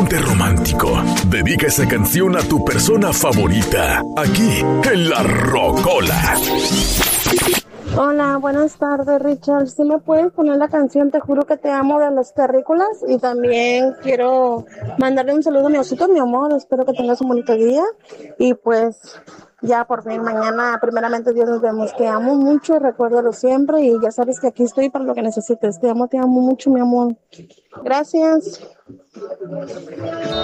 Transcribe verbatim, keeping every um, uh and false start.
ponte romántico. Dedica esa canción a tu persona favorita, aquí en La Rocola. Hola, buenas tardes, Richard. ¿Sí me puedes poner la canción Te juro que te amo de los Terrícolas? Y también quiero mandarle un saludo a mi osito, mi amor. Espero que tengas un bonito día. Y pues ya por fin mañana, primeramente Dios, nos vemos. Te amo mucho, recuérdalo siempre. Y ya sabes que aquí estoy para lo que necesites. Te amo, te amo mucho, mi amor. Gracias.